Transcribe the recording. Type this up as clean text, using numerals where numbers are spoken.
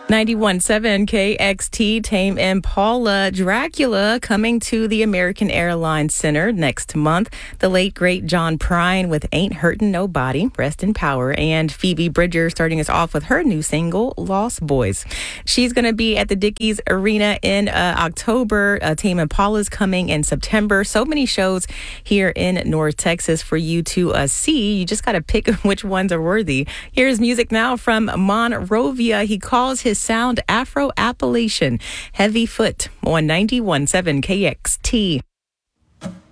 91.7 KXT, Tame Impala, Dracula coming to the American Airlines Center next month. The late, great John Prine with Ain't Hurtin' Nobody, Rest in Power, and Phoebe Bridgers starting us off with her new single, Lost Boys. She's going to be at the Dickies Arena in October. Tame Impala's coming in September. So many shows here in North Texas for you to see. You just got to pick which ones are worthy. Here's music now from Monrovia. He calls his sound Afro-Appalachian. Heavy Foot on 91.7 KXT.